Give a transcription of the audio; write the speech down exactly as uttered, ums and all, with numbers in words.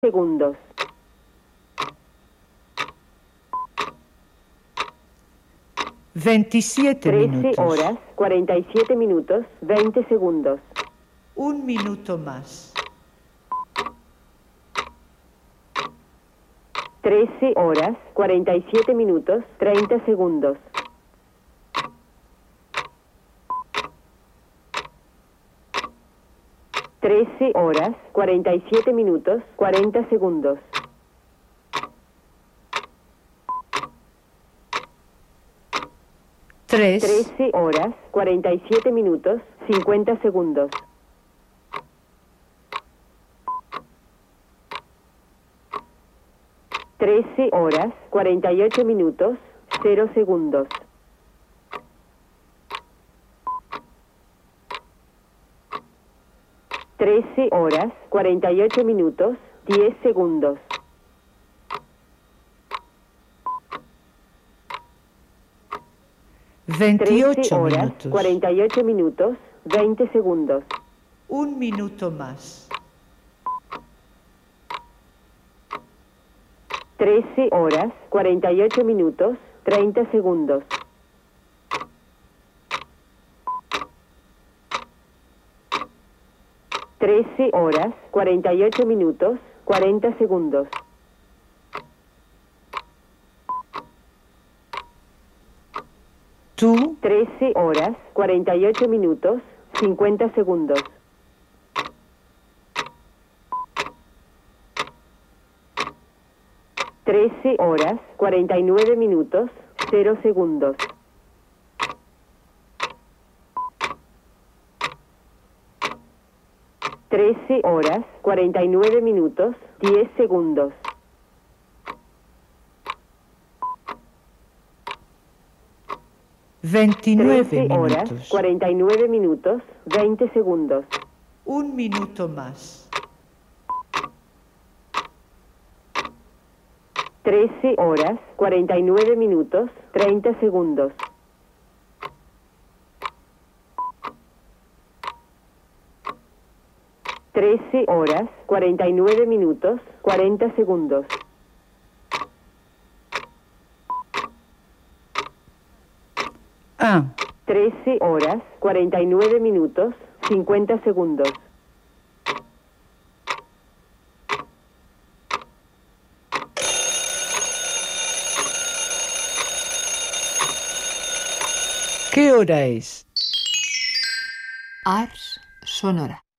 segundos. veintisiete minutos. trece horas, cuarenta y siete minutos, veinte segundos. Un minuto más. trece horas, cuarenta y siete minutos, treinta segundos. trece horas, cuarenta y siete minutos, cuarenta segundos. Tres. trece horas, cuarenta y siete minutos, cincuenta segundos. trece horas, cuarenta y ocho minutos, cero segundos. trece horas, cuarenta y ocho minutos, diez segundos. veintiocho trece horas, minutos. cuarenta y ocho minutos, veinte segundos. Un minuto más. trece horas, cuarenta y ocho minutos, treinta segundos. trece horas, cuarenta y ocho minutos, cuarenta segundos. Tú. trece horas, cuarenta y ocho minutos, cincuenta segundos. trece horas, cuarenta y nueve minutos, cero segundos. trece horas, cuarenta y nueve minutos, diez segundos. veintinueve trece horas, minutos. cuarenta y nueve minutos, veinte segundos. Un minuto más. trece horas, cuarenta y nueve minutos, treinta segundos. trece horas, cuarenta y nueve minutos, cuarenta segundos. Ah. trece horas, cuarenta y nueve minutos, cincuenta segundos. ¿Qué hora es? Ars Sonora.